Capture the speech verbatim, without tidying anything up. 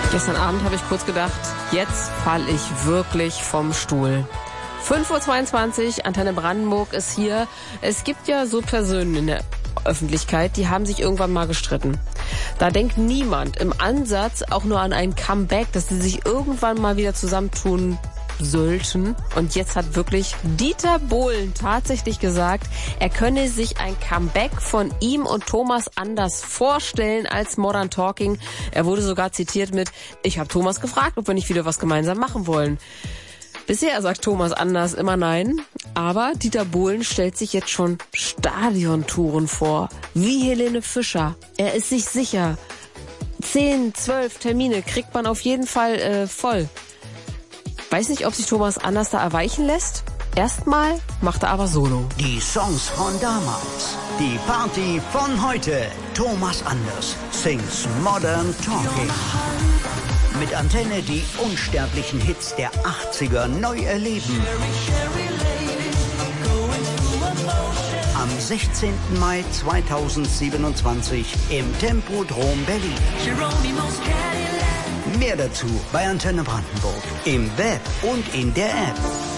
Gestern Abend habe ich kurz gedacht, jetzt falle ich wirklich vom Stuhl. fünf Uhr zweiundzwanzig, Antenne Brandenburg ist hier. Es gibt ja so Personen in der Öffentlichkeit, die haben sich irgendwann mal gestritten. Da denkt niemand im Ansatz auch nur an ein Comeback, dass sie sich irgendwann mal wieder zusammentun sollten. Und jetzt hat wirklich Dieter Bohlen tatsächlich gesagt, er könne sich ein Comeback von ihm und Thomas Anders vorstellen als Modern Talking. Er wurde sogar zitiert mit: Ich habe Thomas gefragt, ob wir nicht wieder was gemeinsam machen wollen. Bisher sagt Thomas Anders immer nein, aber Dieter Bohlen stellt sich jetzt schon Stadiontouren vor, wie Helene Fischer. Er ist sich sicher, zehn, zwölf Termine kriegt man auf jeden Fall äh, voll. Weiß nicht, ob sich Thomas Anders da erweichen lässt. Erstmal macht er aber Solo. Die Songs von damals, die Party von heute. Thomas Anders sings Modern Talking. Mit Antenne die unsterblichen Hits der achtziger neu erleben. Am sechzehnten Mai zweitausendsiebenundzwanzig im Tempodrom Berlin. Mehr dazu bei Antenne Brandenburg im Web und in der App.